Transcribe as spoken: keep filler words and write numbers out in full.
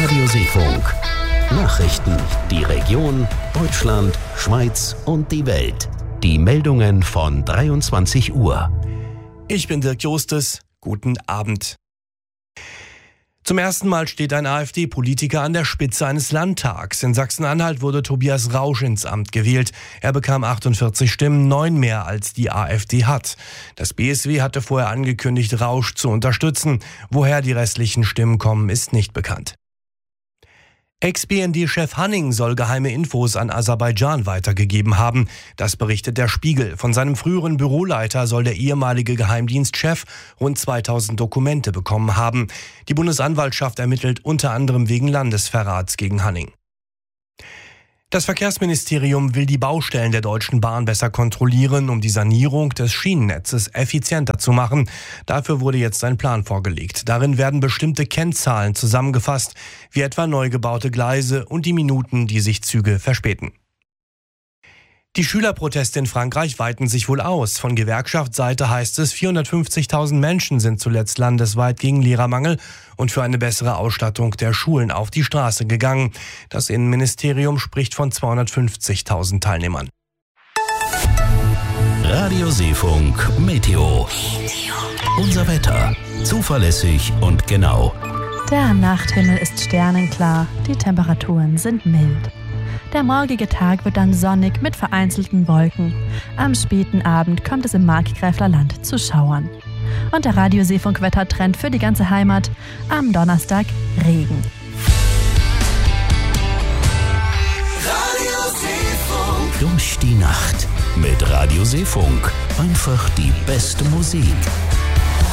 Radio Seefunk. Nachrichten, die Region, Deutschland, Schweiz und die Welt. Die Meldungen von dreiundzwanzig Uhr. Ich bin Dirk Jostes. Guten Abend. Zum ersten Mal steht ein AfD-Politiker an der Spitze eines Landtags. In Sachsen-Anhalt wurde Tobias Rausch ins Amt gewählt. Er bekam achtundvierzig Stimmen, neun mehr als die AfD hat. Das B S W hatte vorher angekündigt, Rausch zu unterstützen. Woher die restlichen Stimmen kommen, ist nicht bekannt. Ex-B N D-Chef Hanning soll geheime Infos an Aserbaidschan weitergegeben haben. Das berichtet der Spiegel. Von seinem früheren Büroleiter soll der ehemalige Geheimdienstchef rund zweitausend Dokumente bekommen haben. Die Bundesanwaltschaft ermittelt unter anderem wegen Landesverrats gegen Hanning. Das Verkehrsministerium will die Baustellen der Deutschen Bahn besser kontrollieren, um die Sanierung des Schienennetzes effizienter zu machen. Dafür wurde jetzt ein Plan vorgelegt. Darin werden bestimmte Kennzahlen zusammengefasst, wie etwa neu gebaute Gleise und die Minuten, die sich Züge verspäten. Die Schülerproteste in Frankreich weiten sich wohl aus. Von Gewerkschaftsseite heißt es, vierhundertfünfzigtausend Menschen sind zuletzt landesweit gegen Lehrermangel und für eine bessere Ausstattung der Schulen auf die Straße gegangen. Das Innenministerium spricht von zweihundertfünfzigtausend Teilnehmern. Radio Seefunk Meteo. Unser Wetter. Zuverlässig und genau. Der Nachthimmel ist sternenklar. Die Temperaturen sind mild. Der morgige Tag wird dann sonnig mit vereinzelten Wolken. Am späten Abend kommt es im Markgräfler Land zu Schauern. Und der Radio Seefunk Wettertrend für die ganze Heimat: am Donnerstag Regen. Radio Seefunk. Durch die Nacht mit Radio Seefunk. Einfach die beste Musik.